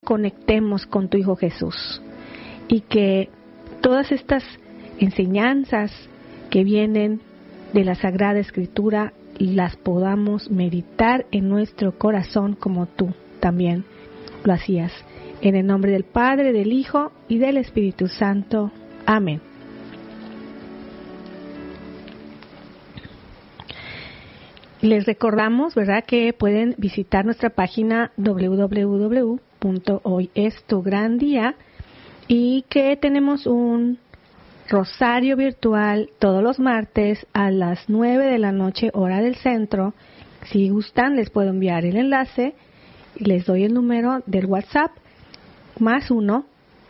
conectemos con tu Hijo Jesús y que todas estas enseñanzas que vienen de la Sagrada Escritura las podamos meditar en nuestro corazón como tú también lo hacías. En el nombre del Padre, del Hijo y del Espíritu Santo. Amén. Les recordamos, ¿verdad?, que pueden visitar nuestra página www.hoyestugrandia y que tenemos un rosario virtual todos los martes a las 9 de la noche, hora del centro. Si gustan, les puedo enviar el enlace y les doy el número del WhatsApp, +1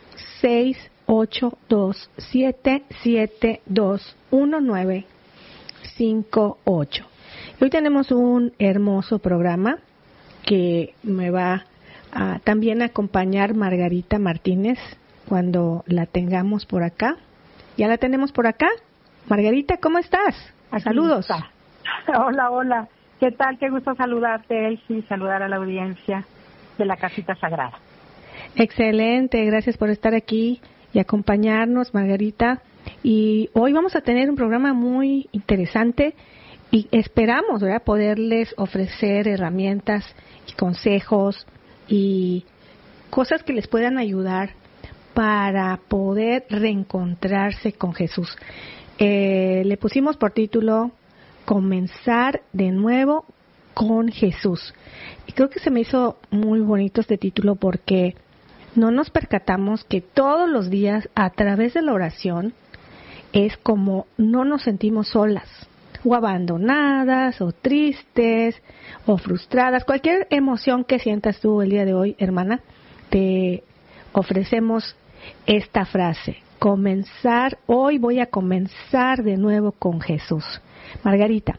682771958. Hoy tenemos un hermoso programa que me va a también acompañar Margarita Martínez cuando la tengamos por acá. ¿Ya la tenemos por acá? Margarita, ¿cómo estás? Aquí Saludos. Está. Hola. ¿Qué tal? Qué gusto saludarte, Elsie, saludar a la audiencia de la Casita Sagrada. Excelente, gracias por estar aquí y acompañarnos, Margarita. Y hoy vamos a tener un programa muy interesante y esperamos, ¿verdad?, poderles ofrecer herramientas y consejos y cosas que les puedan ayudar para poder reencontrarse con Jesús. Le pusimos por título Comenzar de nuevo con Jesús. Y creo que se me hizo muy bonito este título porque no nos percatamos que todos los días a través de la oración es como no nos sentimos solas o abandonadas o tristes o frustradas. Cualquier emoción que sientas tú el día de hoy, hermana, te ofrecemos esta frase: hoy voy a comenzar de nuevo con Jesús. Margarita.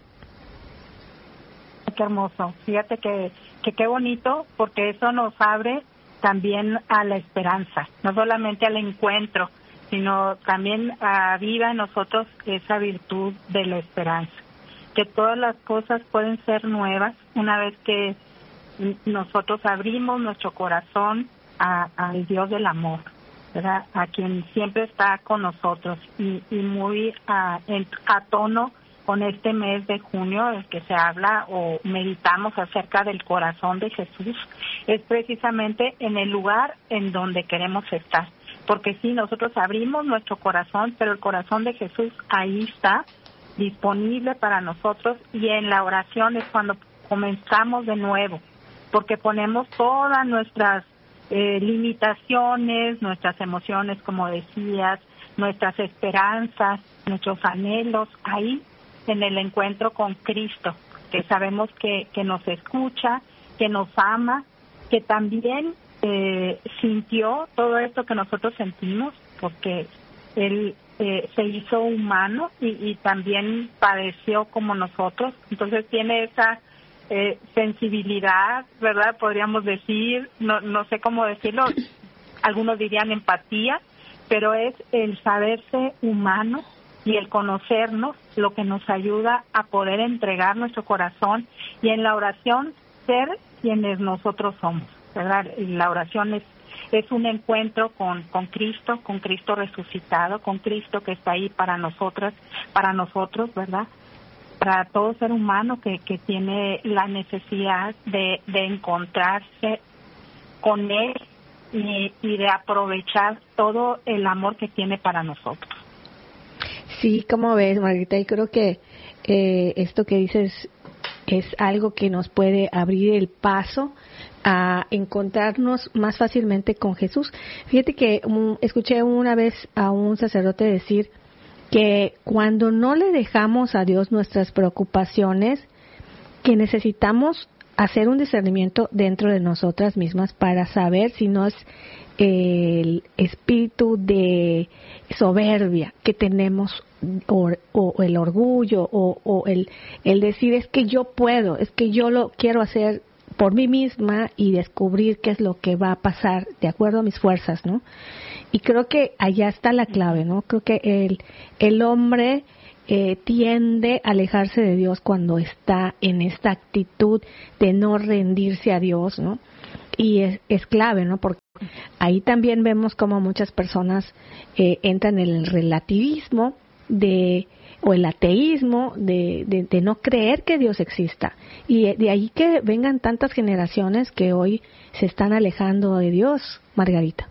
Qué hermoso. Fíjate que qué bonito, porque eso nos abre también a la esperanza, no solamente al encuentro, sino también aviva en nosotros esa virtud de la esperanza, que todas las cosas pueden ser nuevas una vez que nosotros abrimos nuestro corazón al Dios del amor, ¿verdad?, a quien siempre está con nosotros y muy a tono con este mes de junio, en que se habla o meditamos acerca del corazón de Jesús. Es precisamente en el lugar en donde queremos estar, porque sí, nosotros abrimos nuestro corazón, pero el corazón de Jesús ahí está, disponible para nosotros, y en la oración es cuando comenzamos de nuevo, porque ponemos todas nuestras limitaciones, nuestras emociones, como decías, nuestras esperanzas, nuestros anhelos ahí en el encuentro con Cristo, que sabemos que nos escucha, que nos ama, que también sintió todo esto que nosotros sentimos, porque Él se hizo humano y también padeció como nosotros. Entonces tiene esa sensibilidad, ¿verdad?, podríamos decir, no sé cómo decirlo, algunos dirían empatía, pero es el saberse humano y el conocernos lo que nos ayuda a poder entregar nuestro corazón y en la oración ser quienes nosotros somos, ¿verdad? Y la oración es un encuentro con Cristo resucitado, con Cristo que está ahí para nosotros, ¿verdad?, para todo ser humano que tiene la necesidad de encontrarse con Él y de aprovechar todo el amor que tiene para nosotros. Sí, como ves, Margarita, y creo que esto que dices es algo que nos puede abrir el paso a encontrarnos más fácilmente con Jesús. Fíjate que escuché una vez a un sacerdote decir que cuando no le dejamos a Dios nuestras preocupaciones, que necesitamos hacer un discernimiento dentro de nosotras mismas para saber si no es el espíritu de soberbia que tenemos o el orgullo o el decir es que yo puedo, es que yo lo quiero hacer por mí misma y descubrir qué es lo que va a pasar de acuerdo a mis fuerzas, ¿no? Y creo que allá está la clave, ¿no? Creo que el hombre tiende a alejarse de Dios cuando está en esta actitud de no rendirse a Dios, ¿no? Y es clave, ¿no? Porque ahí también vemos como muchas personas entran en el relativismo o el ateísmo de no creer que Dios exista. Y de ahí que vengan tantas generaciones que hoy se están alejando de Dios, Margarita.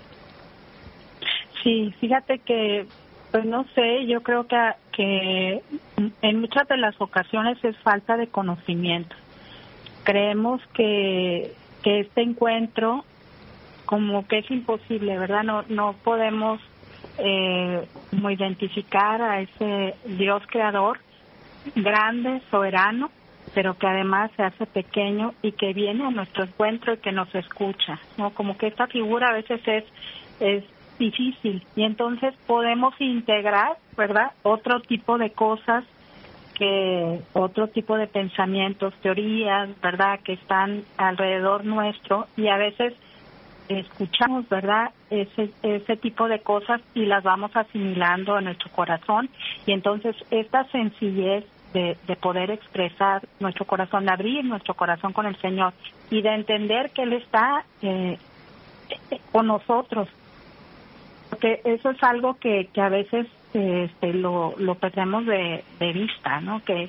Sí, fíjate que, pues no sé, yo creo que en muchas de las ocasiones es falta de conocimiento. Creemos que este encuentro como que es imposible, ¿verdad? No podemos como identificar a ese Dios creador, grande, soberano, pero que además se hace pequeño y que viene a nuestro encuentro y que nos escucha, ¿no? Como que esta figura a veces es difícil, y entonces podemos integrar, ¿verdad?, otro tipo de cosas, otro tipo de pensamientos, teorías, ¿verdad?, que están alrededor nuestro, y a veces escuchamos, ¿verdad?, ese tipo de cosas y las vamos asimilando en nuestro corazón, y entonces esta sencillez de poder expresar nuestro corazón, de abrir nuestro corazón con el Señor y de entender que Él está con nosotros, porque eso es algo que a veces lo perdemos de vista, ¿no? Que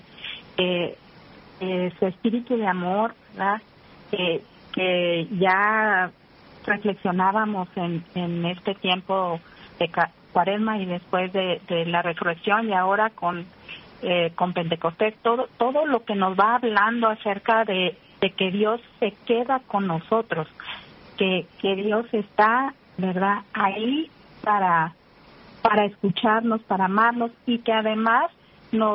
su espíritu de amor, ¿verdad?, que ya reflexionábamos en este tiempo de Cuaresma y después de la resurrección, y ahora con Pentecostés, todo lo que nos va hablando acerca de que Dios se queda con nosotros, que Dios está, ¿verdad?, ahí para escucharnos, para amarnos, y que además nos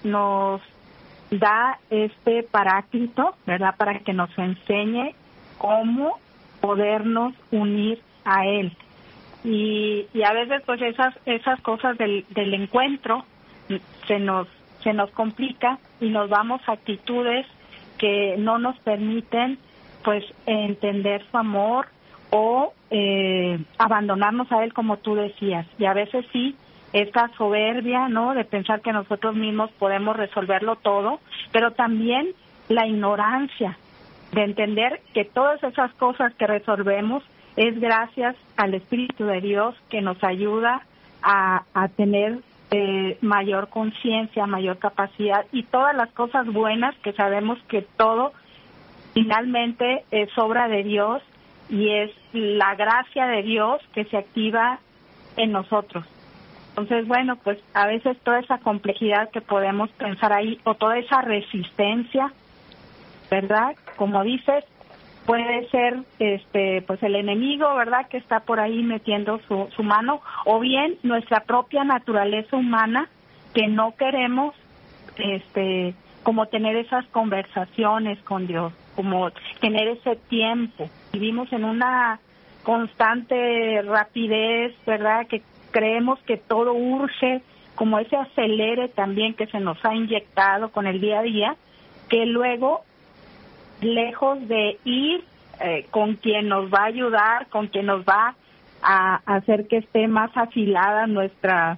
da este paráclito, ¿verdad?, para que nos enseñe cómo podernos unir a Él. Y a veces pues esas cosas del encuentro se nos complica y nos vamos a actitudes que no nos permiten pues entender su amor o abandonarnos a Él, como tú decías. Y a veces sí, esta soberbia, ¿no?, de pensar que nosotros mismos podemos resolverlo todo, pero también la ignorancia de entender que todas esas cosas que resolvemos es gracias al Espíritu de Dios, que nos ayuda a tener mayor conciencia, mayor capacidad, y todas las cosas buenas, que sabemos que todo finalmente es obra de Dios y es la gracia de Dios que se activa en nosotros. Entonces, bueno, pues a veces toda esa complejidad que podemos pensar ahí, o toda esa resistencia, ¿verdad?, como dices, puede ser pues el enemigo, ¿verdad?, que está por ahí metiendo su mano, o bien nuestra propia naturaleza humana, que no queremos como tener esas conversaciones con Dios, como tener ese tiempo. Vivimos en una constante rapidez, ¿verdad?, que creemos que todo urge, como ese acelere también que se nos ha inyectado con el día a día, que luego, lejos de ir con quien nos va a ayudar, con quien nos va a hacer que esté más afilada nuestra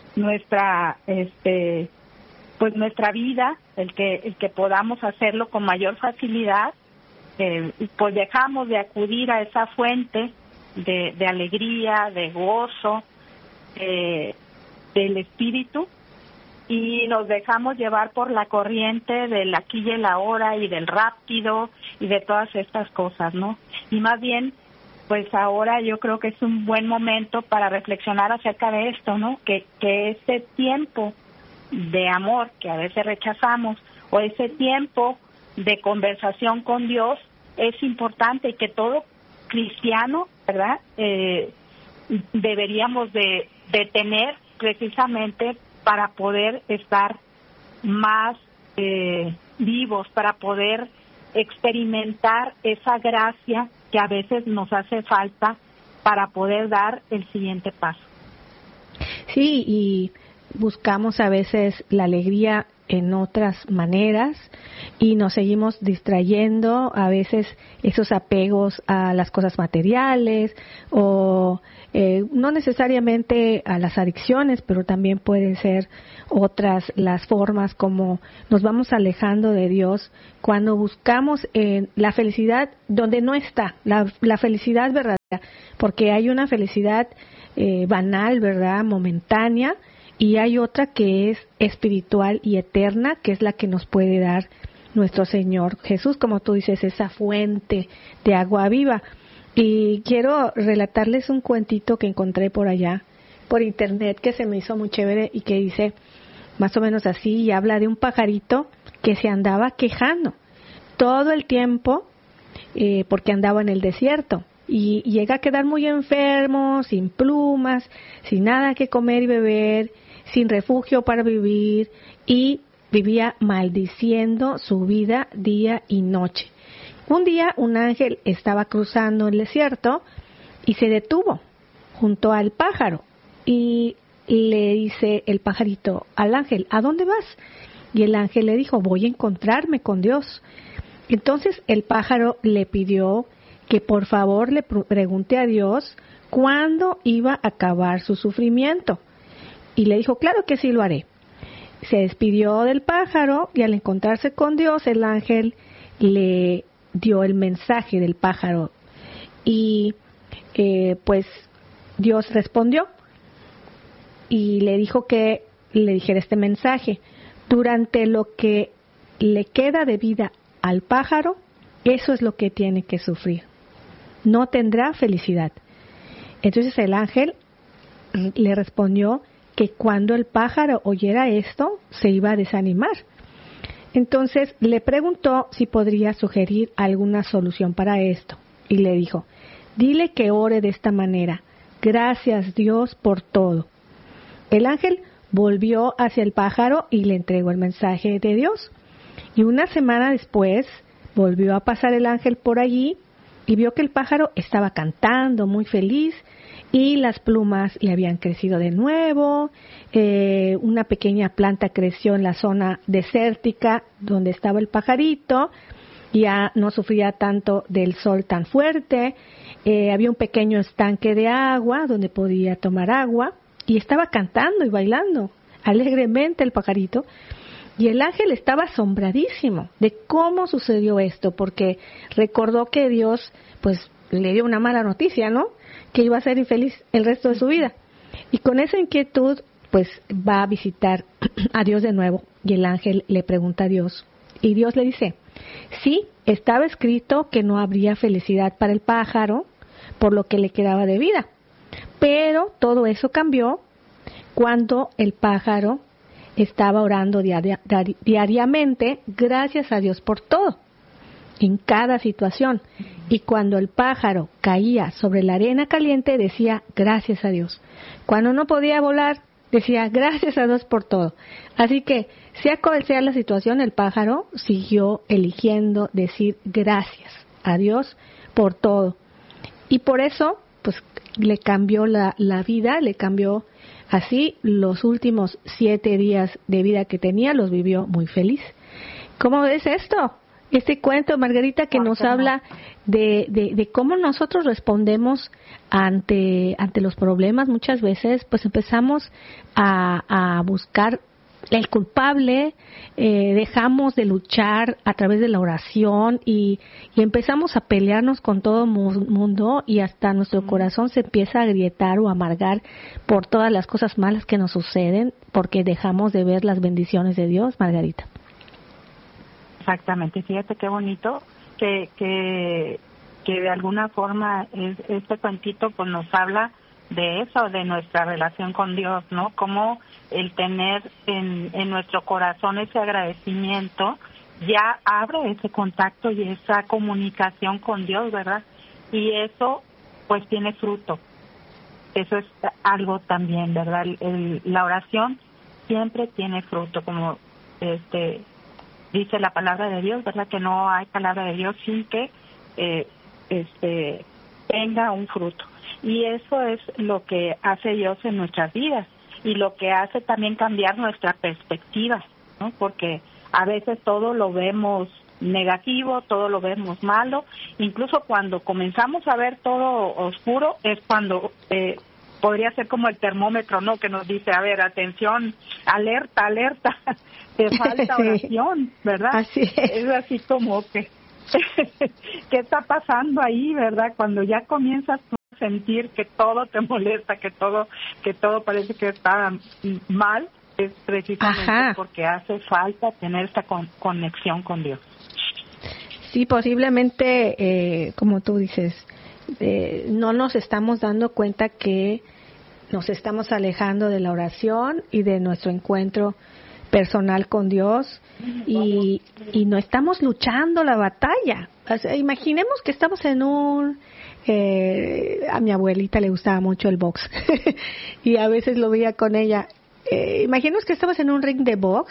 pues nuestra vida, el que podamos hacerlo con mayor facilidad, pues dejamos de acudir a esa fuente de alegría, de gozo, del espíritu, y nos dejamos llevar por la corriente del aquí y el ahora y del rápido y de todas estas cosas, ¿no? Y más bien, pues ahora yo creo que es un buen momento para reflexionar acerca de esto, ¿no? Que ese tiempo de amor que a veces rechazamos, o ese tiempo de conversación con Dios, es importante, y que todo cristiano, ¿verdad?, deberíamos de tener, precisamente para poder estar más vivos, para poder experimentar esa gracia que a veces nos hace falta para poder dar el siguiente paso. Sí, y buscamos a veces la alegría en otras maneras y nos seguimos distrayendo, a veces esos apegos a las cosas materiales o no necesariamente a las adicciones, pero también pueden ser otras las formas como nos vamos alejando de Dios cuando buscamos la felicidad donde no está, la felicidad verdadera, porque hay una felicidad banal, ¿verdad?, momentánea, y hay otra que es espiritual y eterna, que es la que nos puede dar nuestro Señor Jesús, como tú dices, esa fuente de agua viva. Y quiero relatarles un cuentito que encontré por allá, por internet, que se me hizo muy chévere y que dice más o menos así, y habla de un pajarito que se andaba quejando todo el tiempo porque andaba en el desierto. Y llega a quedar muy enfermo, sin plumas, sin nada que comer y beber, sin refugio para vivir, y vivía maldiciendo su vida día y noche. Un día un ángel estaba cruzando el desierto y se detuvo junto al pájaro y le dice el pajarito al ángel, ¿a dónde vas? Y el ángel le dijo, voy a encontrarme con Dios. Entonces el pájaro le pidió que por favor le pregunte a Dios cuándo iba a acabar su sufrimiento. Y le dijo, claro que sí lo haré. Se despidió del pájaro y al encontrarse con Dios, el ángel le dio el mensaje del pájaro. Y pues Dios respondió y le dijo que le dijera este mensaje. Durante lo que le queda de vida al pájaro, eso es lo que tiene que sufrir. No tendrá felicidad. Entonces el ángel le respondió que cuando el pájaro oyera esto, se iba a desanimar. Entonces le preguntó si podría sugerir alguna solución para esto. Y le dijo, dile que ore de esta manera, gracias Dios por todo. El ángel volvió hacia el pájaro y le entregó el mensaje de Dios. Y una semana después volvió a pasar el ángel por allí y vio que el pájaro estaba cantando muy feliz y las plumas le habían crecido de nuevo, una pequeña planta creció en la zona desértica donde estaba el pajarito, ya no sufría tanto del sol tan fuerte, había un pequeño estanque de agua donde podía tomar agua y estaba cantando y bailando alegremente el pajarito. Y el ángel estaba asombradísimo de cómo sucedió esto, porque recordó que Dios pues le dio una mala noticia, ¿no? Que iba a ser infeliz el resto de su vida. Y con esa inquietud pues va a visitar a Dios de nuevo. Y el ángel le pregunta a Dios. Y Dios le dice, sí, estaba escrito que no habría felicidad para el pájaro por lo que le quedaba de vida. Pero todo eso cambió cuando el pájaro estaba orando diariamente, gracias a Dios por todo, en cada situación. Y cuando el pájaro caía sobre la arena caliente, decía, gracias a Dios. Cuando no podía volar, decía, gracias a Dios por todo. Así que, sea cual sea la situación, el pájaro siguió eligiendo decir gracias a Dios por todo. Y por eso, pues, le cambió la vida, le cambió. Así, los últimos 7 días de vida que tenía los vivió muy feliz. ¿Cómo ves esto? Este cuento, Margarita, que nos habla de cómo nosotros respondemos ante los problemas. Muchas veces, pues empezamos a buscar el culpable, dejamos de luchar a través de la oración y empezamos a pelearnos con todo el mundo y hasta nuestro corazón se empieza a agrietar o amargar por todas las cosas malas que nos suceden porque dejamos de ver las bendiciones de Dios, Margarita. Exactamente, fíjate qué bonito que de alguna forma este cuentito pues nos habla de eso, de nuestra relación con Dios, ¿no? Como el tener en nuestro corazón ese agradecimiento ya abre ese contacto y esa comunicación con Dios, ¿verdad? Y eso pues tiene fruto. Eso es algo también, ¿verdad? La oración siempre tiene fruto, como dice la palabra de Dios, ¿verdad? Que no hay palabra de Dios sin que tenga un fruto. Y eso es lo que hace Dios en nuestras vidas y lo que hace también cambiar nuestra perspectiva, ¿no? Porque a veces todo lo vemos negativo, todo lo vemos malo, incluso cuando comenzamos a ver todo oscuro es cuando podría ser como el termómetro, ¿no? Que nos dice, a ver, atención, alerta, alerta, te falta oración, ¿verdad? Así es así como que, ¿qué está pasando ahí, verdad? Cuando ya comienzas a sentir que todo te molesta, que todo parece que está mal, es precisamente porque hace falta tener esta conexión con Dios. Sí, posiblemente, como tú dices, no nos estamos dando cuenta que nos estamos alejando de la oración y de nuestro encuentro personal con Dios y no estamos luchando la batalla. O sea, imaginemos que estamos en un... a mi abuelita le gustaba mucho el box y a veces lo veía con ella. Imaginemos que estamos en un ring de box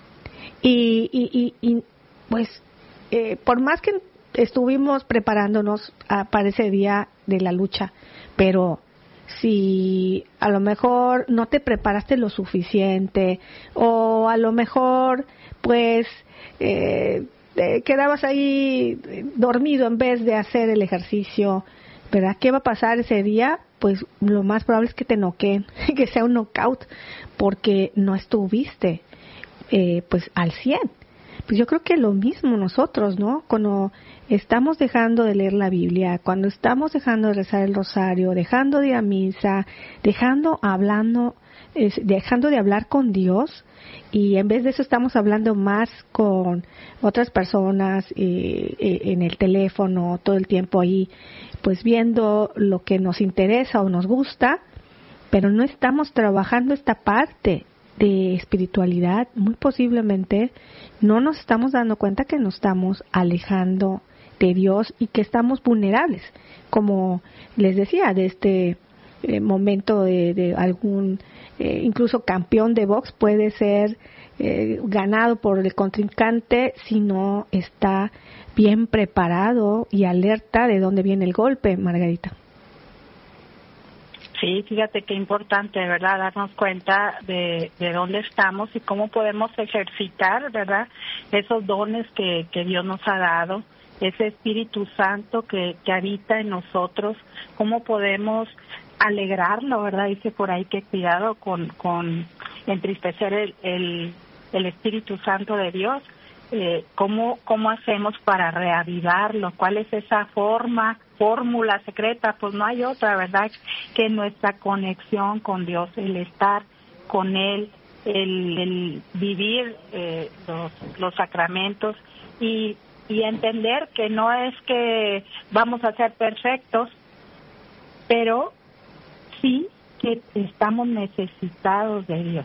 y pues por más que estuvimos preparándonos para ese día de la lucha, pero si a lo mejor no te preparaste lo suficiente o a lo mejor pues quedabas ahí dormido en vez de hacer el ejercicio, ¿verdad? ¿Qué va a pasar ese día? Pues lo más probable es que te noqueen, que sea un knockout, porque no estuviste pues al 100. Pues yo creo que lo mismo nosotros, ¿no? Cuando estamos dejando de leer la Biblia, cuando estamos dejando de rezar el rosario, dejando de ir a misa, dejando de hablar con Dios, y en vez de eso estamos hablando más con otras personas en el teléfono, todo el tiempo ahí, pues viendo lo que nos interesa o nos gusta, pero no estamos trabajando esta parte de espiritualidad. Muy posiblemente no nos estamos dando cuenta que nos estamos alejando de Dios y que estamos vulnerables, como les decía, de este momento de algún incluso campeón de box puede ser ganado por el contrincante si no está bien preparado y alerta de dónde viene el golpe, Margarita. Sí, fíjate qué importante, ¿verdad? Darnos cuenta de dónde estamos y cómo podemos ejercitar, ¿verdad? Esos dones que Dios nos ha dado, ese Espíritu Santo que habita en nosotros, cómo podemos alegrarlo, ¿verdad? Dice por ahí que cuidado con entristecer el Espíritu Santo de Dios. ¿Cómo hacemos para reavivarlo? ¿Cuál es esa fórmula secreta? Pues no hay otra, ¿verdad? Que nuestra conexión con Dios, el estar con Él, el vivir los sacramentos y entender que no es que vamos a ser perfectos, pero sí que estamos necesitados de Dios.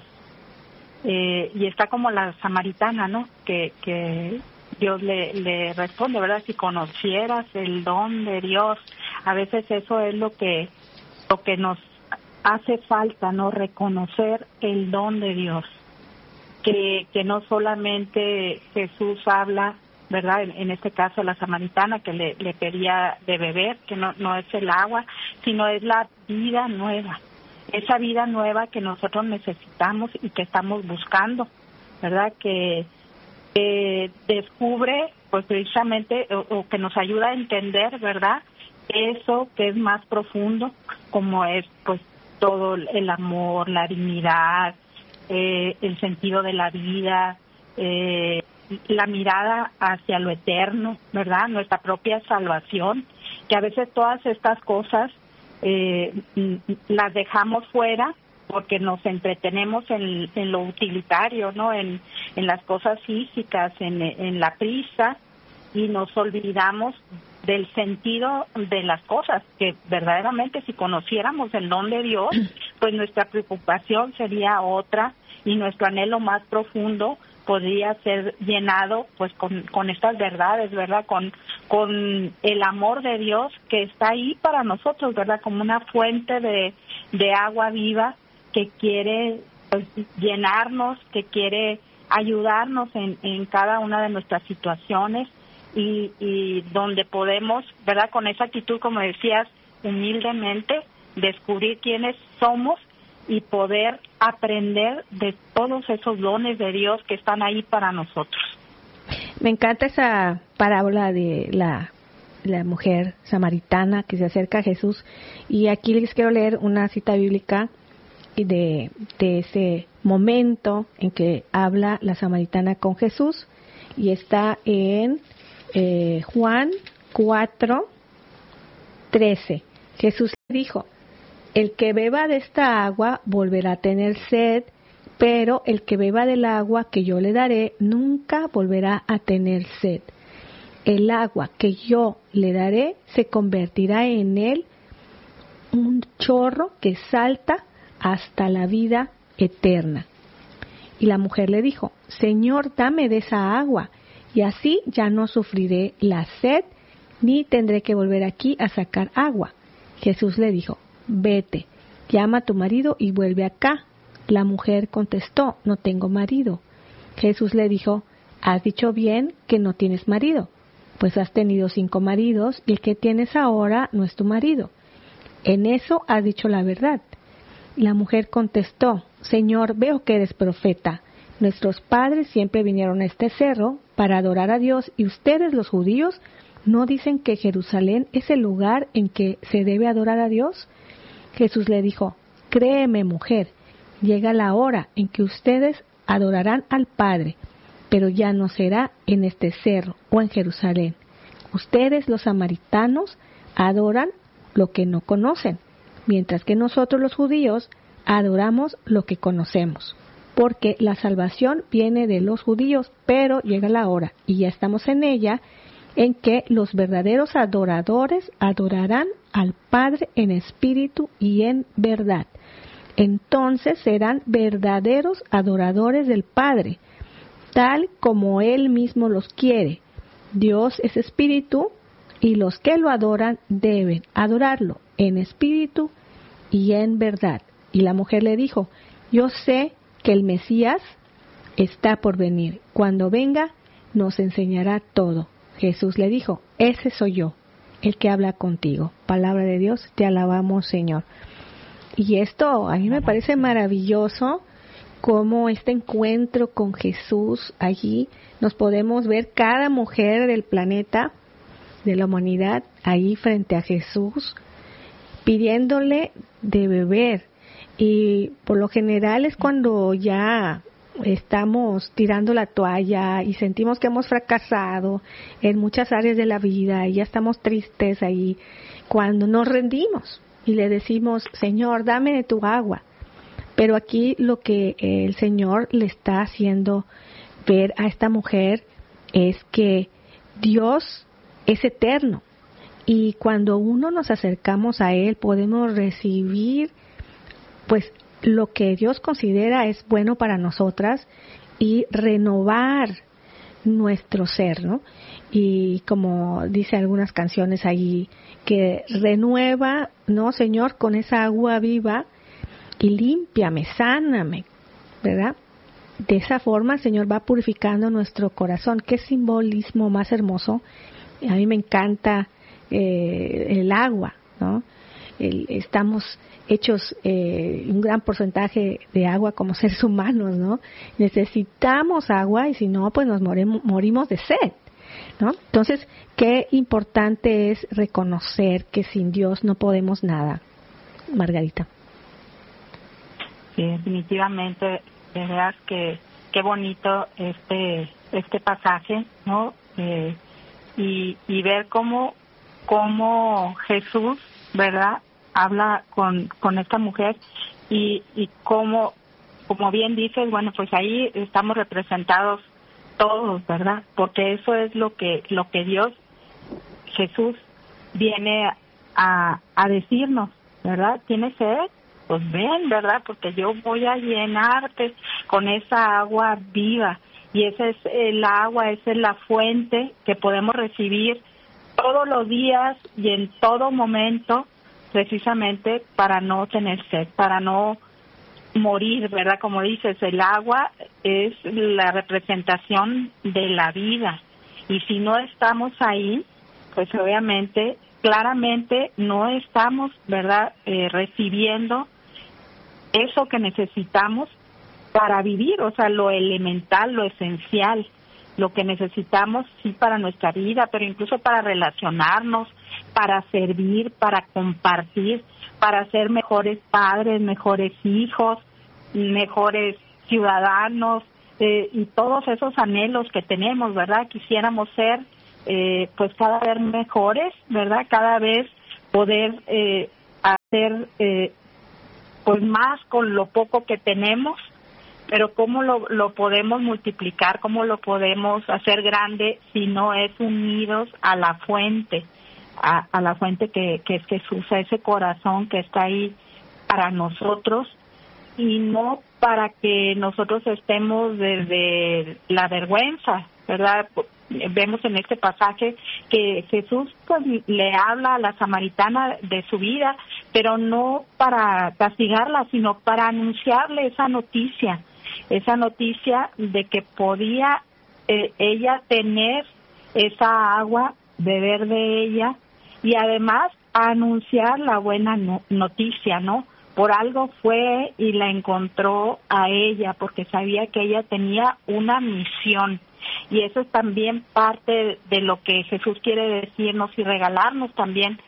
Y está como la samaritana, ¿no? Que Dios le responde, ¿verdad? Si conocieras el don de Dios, a veces eso es lo que nos hace falta, ¿no? Reconocer el don de Dios, que no solamente Jesús habla, ¿verdad? En este caso la samaritana que le pedía de beber, que no es el agua, sino es la vida nueva. Esa vida nueva que nosotros necesitamos y que estamos buscando, ¿verdad? Que descubre, pues precisamente, o que nos ayuda a entender, ¿verdad? Eso que es más profundo, como es, pues, todo el amor, la dignidad, el sentido de la vida, la mirada hacia lo eterno, ¿verdad? Nuestra propia salvación, que a veces todas estas cosas las dejamos fuera porque nos entretenemos en lo utilitario, ¿no? En las cosas físicas, en la prisa, y nos olvidamos del sentido de las cosas, que verdaderamente si conociéramos el don de Dios, pues nuestra preocupación sería otra y nuestro anhelo más profundo podría ser llenado pues con estas verdades, ¿verdad? Con el amor de Dios que está ahí para nosotros, ¿verdad? Como una fuente de agua viva que quiere pues, llenarnos, que quiere ayudarnos en cada una de nuestras situaciones y donde podemos, ¿verdad? Con esa actitud, como decías, humildemente descubrir quiénes somos y poder aprender de todos esos dones de Dios que están ahí para nosotros. Me encanta esa parábola de la mujer samaritana que se acerca a Jesús, y aquí les quiero leer una cita bíblica de ese momento en que habla la samaritana con Jesús, y está en Juan 4:13. Jesús le dijo: el que beba de esta agua volverá a tener sed, pero el que beba del agua que yo le daré nunca volverá a tener sed. El agua que yo le daré se convertirá en él un chorro que salta hasta la vida eterna. Y la mujer le dijo: Señor, dame de esa agua, y así ya no sufriré la sed, ni tendré que volver aquí a sacar agua. Jesús le dijo: vete, llama a tu marido y vuelve acá. La mujer contestó: no tengo marido. Jesús le dijo: has dicho bien que no tienes marido, pues has tenido 5 maridos y el que tienes ahora no es tu marido. En eso has dicho la verdad. La mujer contestó: Señor, veo que eres profeta. Nuestros padres siempre vinieron a este cerro para adorar a Dios, y ustedes, los judíos, ¿no dicen que Jerusalén es el lugar en que se debe adorar a Dios? Jesús le dijo: créeme, mujer, llega la hora en que ustedes adorarán al Padre, pero ya no será en este cerro o en Jerusalén. Ustedes, los samaritanos, adoran lo que no conocen, mientras que nosotros, los judíos, adoramos lo que conocemos, porque la salvación viene de los judíos, pero llega la hora, y ya estamos en ella, en que los verdaderos adoradores adorarán al Padre en espíritu y en verdad. Entonces serán verdaderos adoradores del Padre, tal como Él mismo los quiere. Dios es espíritu, y los que lo adoran deben adorarlo en espíritu y en verdad. Y la mujer le dijo: yo sé que el Mesías está por venir. Cuando venga, nos enseñará todo. Jesús le dijo: ese soy yo, el que habla contigo. Palabra de Dios, te alabamos, Señor. Y esto a mí me parece maravilloso, cómo este encuentro con Jesús, allí nos podemos ver cada mujer del planeta, de la humanidad, ahí frente a Jesús, pidiéndole de beber. Y por lo general es cuando ya estamos tirando la toalla y sentimos que hemos fracasado en muchas áreas de la vida y ya estamos tristes ahí, cuando nos rendimos y le decimos: Señor, dame de tu agua. Pero aquí lo que el Señor le está haciendo ver a esta mujer es que Dios es eterno, y cuando uno nos acercamos a Él podemos recibir pues lo que Dios considera es bueno para nosotras y renovar nuestro ser, ¿no? Y como dice algunas canciones ahí, que renueva, ¿no, Señor? Con esa agua viva, y límpiame, sáname, ¿verdad? De esa forma el Señor va purificando nuestro corazón. Qué simbolismo más hermoso. A mí me encanta el agua, ¿no? Estamos hechos un gran porcentaje de agua como seres humanos, ¿no? Necesitamos agua, y si no, pues nos morimos de sed, ¿no? Entonces, qué importante es reconocer que sin Dios no podemos nada. Margarita. Sí, definitivamente, de verdad que qué bonito este pasaje, ¿no? Y ver cómo Jesús, ¿verdad?, habla con esta mujer, y como bien dices, bueno, pues ahí estamos representados todos, ¿verdad? Porque eso es lo que Dios, Jesús, viene a decirnos, ¿verdad? ¿Tienes sed? Pues ven, ¿verdad? Porque yo voy a llenarte con esa agua viva, y esa es el agua, esa es la fuente que podemos recibir todos los días y en todo momento, precisamente para no tener sed, para no morir, ¿verdad? Como dices, el agua es la representación de la vida, y si no estamos ahí, pues obviamente, claramente no estamos, ¿verdad?, recibiendo eso que necesitamos para vivir, o sea, lo elemental, lo esencial, lo que necesitamos, sí, para nuestra vida, pero incluso para relacionarnos, para servir, para compartir, para ser mejores padres, mejores hijos, mejores ciudadanos, y todos esos anhelos que tenemos, ¿verdad? Quisiéramos ser, pues cada vez mejores, ¿verdad? Cada vez poder hacer, pues más con lo poco que tenemos, pero ¿cómo lo podemos multiplicar? ¿Cómo lo podemos hacer grande si no es unidos a la fuente, a la fuente que es Jesús, a ese corazón que está ahí para nosotros, y no para que nosotros estemos desde la vergüenza, ¿verdad? Vemos en este pasaje que Jesús pues le habla a la samaritana de su vida, pero no para castigarla, sino para anunciarle esa noticia de que podía ella tener esa agua, beber de ella, y además anunciar la buena noticia, ¿no? Por algo fue y la encontró a ella, porque sabía que ella tenía una misión. Y eso es también parte de lo que Jesús quiere decirnos y regalarnos también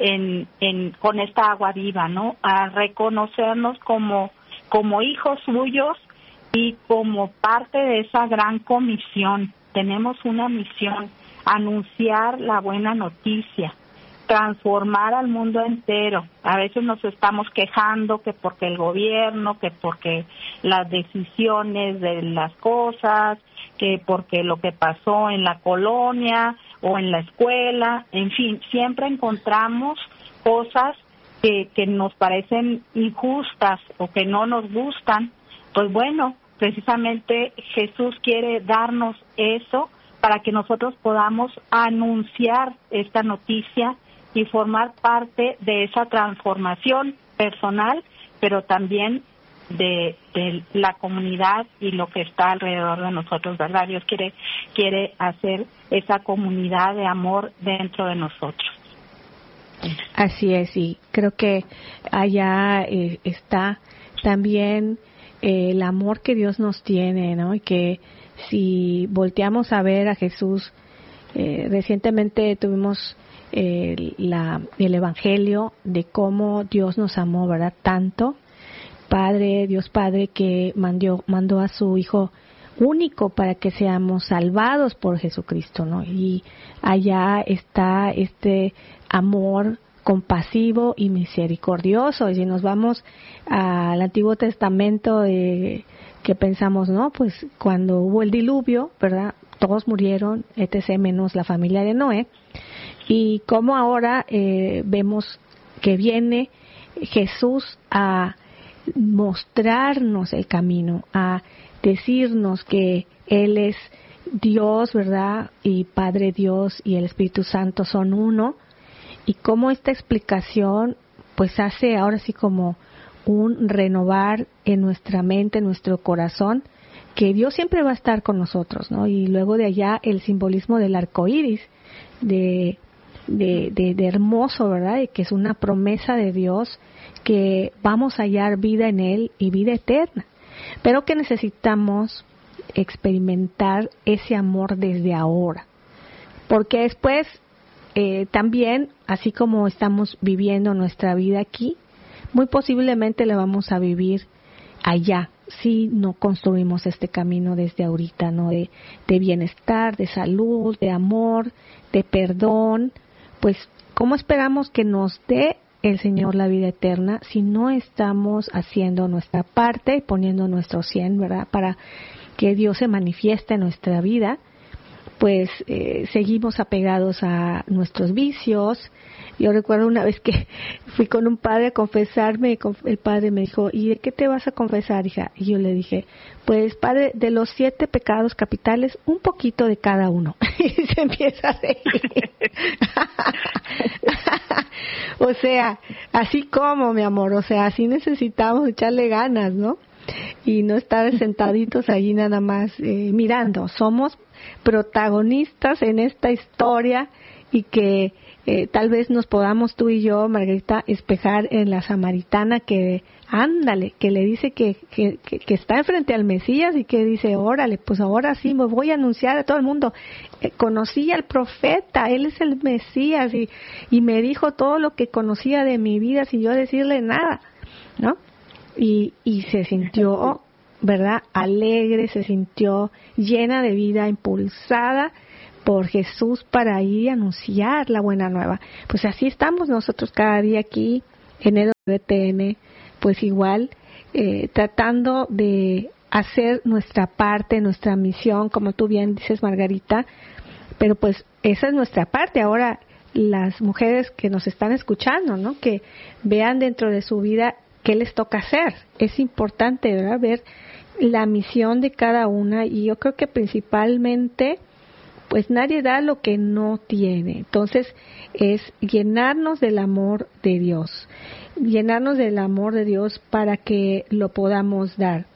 con esta agua viva, ¿no? A reconocernos como hijos suyos y como parte de esa gran comisión. Tenemos una misión: anunciar la buena noticia, transformar al mundo entero. A veces nos estamos quejando que porque el gobierno, que porque las decisiones de las cosas, que porque lo que pasó en la colonia o en la escuela, en fin, siempre encontramos cosas que nos parecen injustas o que no nos gustan. Pues bueno, precisamente Jesús quiere darnos eso para que nosotros podamos anunciar esta noticia y formar parte de esa transformación personal, pero también de la comunidad y lo que está alrededor de nosotros, ¿verdad? Dios quiere hacer esa comunidad de amor dentro de nosotros. Así es, y creo que allá está también el amor que Dios nos tiene, ¿no? Y que si volteamos a ver a Jesús, recientemente tuvimos el Evangelio de cómo Dios nos amó, ¿verdad? Tanto, Dios Padre, que mandó a su Hijo único para que seamos salvados por Jesucristo, ¿no? Y allá está este amor compasivo y misericordioso. Y si nos vamos al Antiguo Testamento, que pensamos, ¿no? Pues cuando hubo el diluvio, ¿verdad? Todos murieron, etc., menos la familia de Noé. Y como ahora vemos que viene Jesús a mostrarnos el camino, a decirnos que Él es Dios, ¿verdad? Y Padre Dios y el Espíritu Santo son uno. Y cómo esta explicación pues hace ahora sí como un renovar en nuestra mente, en nuestro corazón, que Dios siempre va a estar con nosotros, ¿no? Y luego de allá el simbolismo del arco iris, de hermoso, ¿verdad? Y que es una promesa de Dios que vamos a hallar vida en Él y vida eterna, pero que necesitamos experimentar ese amor desde ahora, porque después también, así como estamos viviendo nuestra vida aquí, muy posiblemente la vamos a vivir allá, si no construimos este camino desde ahorita, ¿no? De bienestar, de salud, de amor, de perdón. Pues, ¿cómo esperamos que nos dé el Señor la vida eterna si no estamos haciendo nuestra parte, poniendo nuestro 100, ¿verdad? Para que Dios se manifieste en nuestra vida. Pues seguimos apegados a nuestros vicios. Yo recuerdo una vez que fui con un padre a confesarme, el padre me dijo, ¿y de qué te vas a confesar, hija? Y yo le dije, pues padre, de los 7 pecados capitales, un poquito de cada uno. Y se empieza a reír. O sea, así como, mi amor, o sea, así necesitamos echarle ganas, ¿no? Y no estar sentaditos ahí nada más mirando. Somos protagonistas en esta historia y que tal vez nos podamos tú y yo, Margarita, espejar en la samaritana que le dice que está enfrente al Mesías y que dice, órale, pues ahora sí me voy a anunciar a todo el mundo. Conocí al profeta, él es el Mesías y me dijo todo lo que conocía de mi vida sin yo decirle nada, ¿no? Y se sintió, ¿verdad?, alegre, se sintió llena de vida, impulsada por Jesús para ir y anunciar la buena nueva. Pues así estamos nosotros cada día aquí en EWTN, pues igual tratando de hacer nuestra parte, nuestra misión, como tú bien dices, Margarita, pero pues esa es nuestra parte. Ahora las mujeres que nos están escuchando, ¿no?, que vean dentro de su vida qué les toca hacer. Es importante, ¿verdad?, ver la misión de cada una, y yo creo que principalmente pues nadie da lo que no tiene. Entonces es llenarnos del amor de Dios, para que lo podamos dar.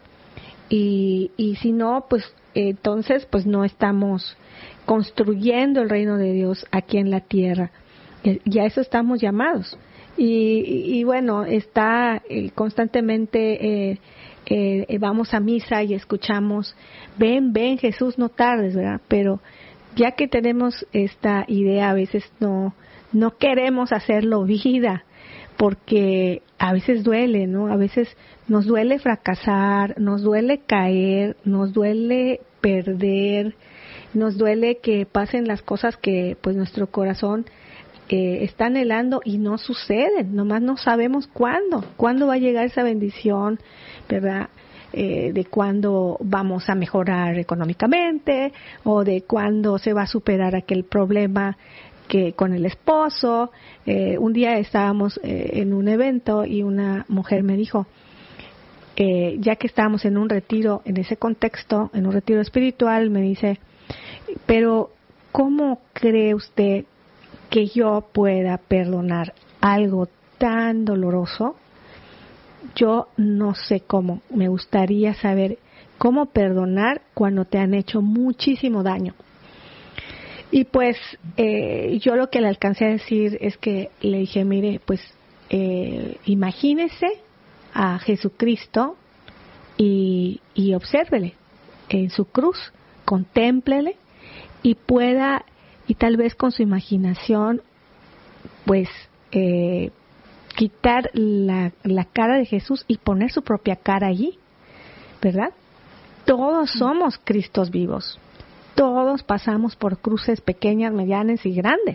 Y si no, pues entonces pues no estamos construyendo el reino de Dios aquí en la tierra. Y a eso estamos llamados. Y bueno, está constantemente vamos a misa y escuchamos, ven Jesús, no tardes, ¿verdad? Pero ya que tenemos esta idea, a veces no queremos hacerlo vida, porque a veces duele, ¿no? A veces nos duele fracasar, nos duele caer, nos duele perder, nos duele que pasen las cosas que pues nuestro corazón está anhelando y no suceden, nomás no sabemos cuándo va a llegar esa bendición, ¿verdad? De cuándo vamos a mejorar económicamente, o de cuándo se va a superar aquel problema que con el esposo. Un día estábamos en un evento y una mujer me dijo, ya que estábamos en un retiro, en ese contexto, en un retiro espiritual, me dice, pero ¿cómo cree usted que yo pueda perdonar algo tan doloroso? Yo no sé cómo. Me gustaría saber cómo perdonar cuando te han hecho muchísimo daño. Y pues yo lo que le alcancé a decir es que le dije, mire, pues imagínese a Jesucristo y obsérvele en su cruz, contémplele y tal vez con su imaginación, pues quitar la cara de Jesús y poner su propia cara allí, ¿verdad? Todos somos Cristos vivos. Todos pasamos por cruces pequeñas, medianas y grandes.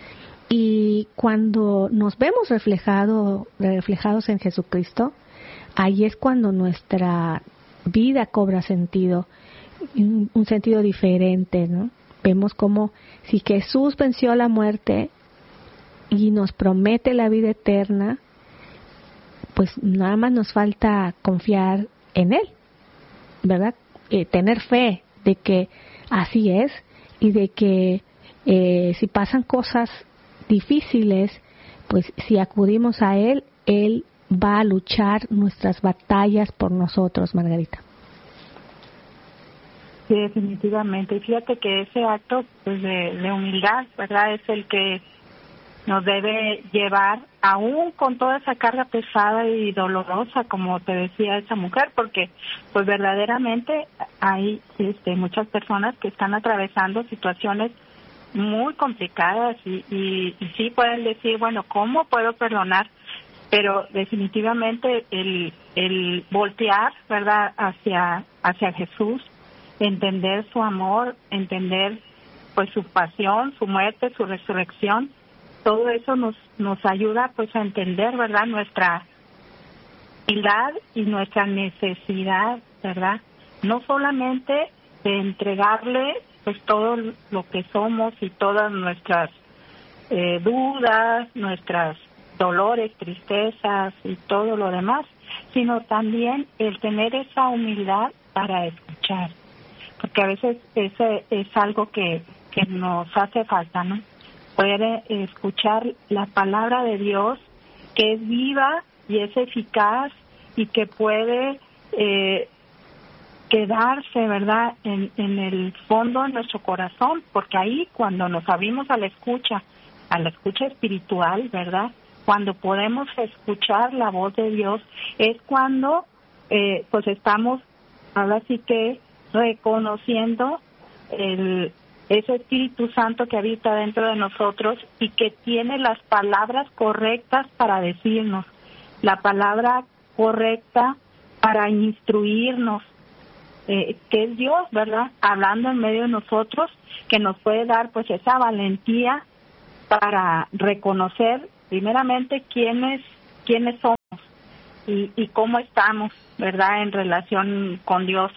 Y cuando nos vemos reflejados en Jesucristo, ahí es cuando nuestra vida cobra sentido, un sentido diferente, ¿no? Vemos como si Jesús venció la muerte y nos promete la vida eterna, pues nada más nos falta confiar en Él, ¿verdad? Tener fe de que así es, y de que si pasan cosas difíciles, pues si acudimos a Él, Él va a luchar nuestras batallas por nosotros, Margarita. Sí, definitivamente. Y fíjate que ese acto pues de humildad, ¿verdad?, es el que nos debe llevar, aún con toda esa carga pesada y dolorosa, como te decía esa mujer, porque pues verdaderamente hay muchas personas que están atravesando situaciones muy complicadas y sí pueden decir, bueno, ¿cómo puedo perdonar? Pero definitivamente el voltear, ¿verdad?, hacia Jesús, entender su amor, entender pues su pasión, su muerte, su resurrección, todo eso nos ayuda pues a entender, ¿verdad?, nuestra humildad y nuestra necesidad, ¿verdad?, no solamente de entregarle pues todo lo que somos y todas nuestras dudas, nuestras dolores, tristezas y todo lo demás, sino también el tener esa humildad para escuchar, porque a veces ese es algo que nos hace falta, ¿no? Poder escuchar la palabra de Dios, que es viva y es eficaz y que puede quedarse, ¿verdad?, en el fondo de nuestro corazón, porque ahí cuando nos abrimos a la escucha a la escucha espiritual, ¿verdad? Cuando podemos escuchar la voz de Dios es cuando pues estamos ahora sí que reconociendo ese Espíritu Santo que habita dentro de nosotros y que tiene las palabras correctas para decirnos, la palabra correcta para instruirnos, que es Dios, ¿verdad? Hablando en medio de nosotros, que nos puede dar pues esa valentía para reconocer primeramente quiénes somos y cómo estamos, ¿verdad? En relación con Dios.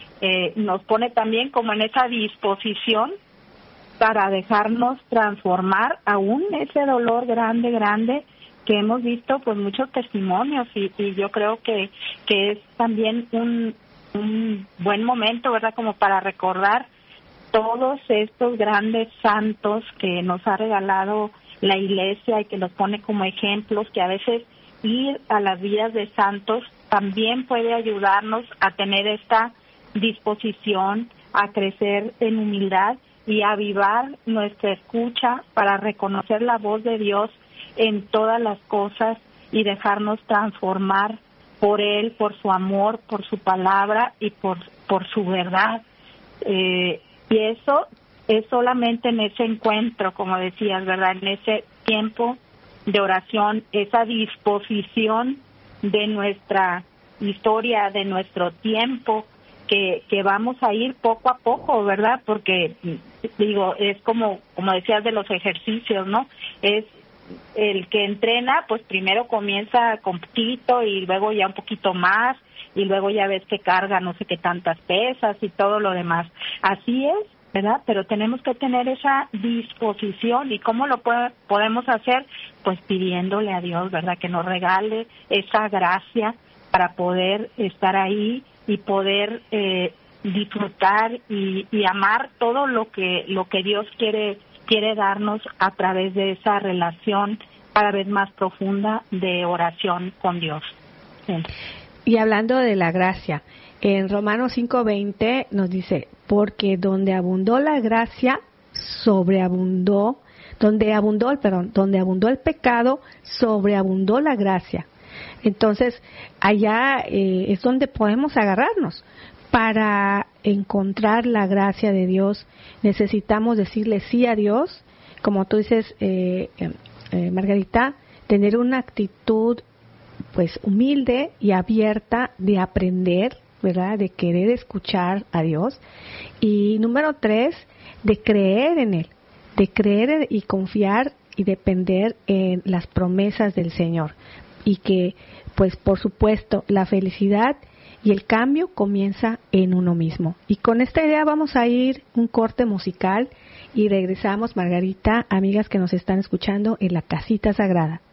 Nos pone también como en esa disposición para dejarnos transformar aún ese dolor grande que hemos visto pues muchos testimonios y yo creo que es también un buen momento, ¿verdad? Como para recordar todos estos grandes santos que nos ha regalado la Iglesia y que los pone como ejemplos, que a veces ir a las vidas de santos también puede ayudarnos a tener esta disposición, a crecer en humildad y a avivar nuestra escucha para reconocer la voz de Dios en todas las cosas y dejarnos transformar por Él, por su amor, por su palabra y por su verdad. Y eso es solamente en ese encuentro, como decías, ¿verdad? En ese tiempo de oración, esa disposición de nuestra historia, de nuestro tiempo, que vamos a ir poco a poco, ¿verdad? Porque, digo, es como decías de los ejercicios, ¿no? Es el que entrena, pues primero comienza con poquito y luego ya un poquito más y luego ya ves que carga no sé qué tantas pesas y todo lo demás. Así es, ¿verdad? Pero tenemos que tener esa disposición. ¿Y cómo lo podemos hacer? Pues pidiéndole a Dios, ¿verdad? Que nos regale esa gracia para poder estar ahí y poder disfrutar y amar todo lo que Dios quiere darnos a través de esa relación cada vez más profunda de oración con Dios. Sí. Y hablando de la gracia, en Romanos 5:20 nos dice, porque donde abundó la gracia, donde abundó el pecado, sobreabundó la gracia. Entonces, allá es donde podemos agarrarnos. Para encontrar la gracia de Dios, necesitamos decirle sí a Dios, como tú dices, Margarita, tener una actitud pues humilde y abierta de aprender, ¿verdad? De querer escuchar a Dios. Y número 3, de creer en Él, de creer y confiar y depender en las promesas del Señor. Y que, pues por supuesto, la felicidad y el cambio comienza en uno mismo. Y con esta idea vamos a ir un corte musical y regresamos, Margarita, amigas que nos están escuchando en la Casita Sagrada.